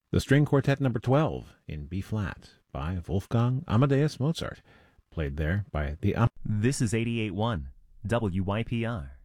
The String Quartet Number 12 in B-flat by Wolfgang Amadeus Mozart, played there by the This is 88.1 WYPR.